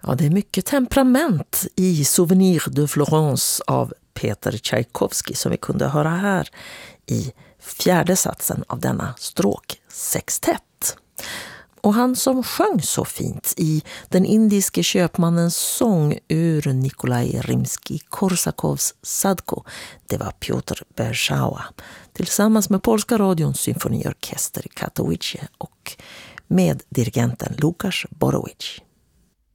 Ja, det är mycket temperament i Souvenir de Florence av Peter Tchaikovsky som vi kunde höra här i fjärde satsen av denna stråksextett. Och han som sjöng så fint i den indiske köpmannens sång ur Nikolaj Rimsky-Korsakovs Sadko, det var Piotr Berzhawa tillsammans med Polska radions symfoniorkester i Katowice och med dirigenten Łukasz Borowicz.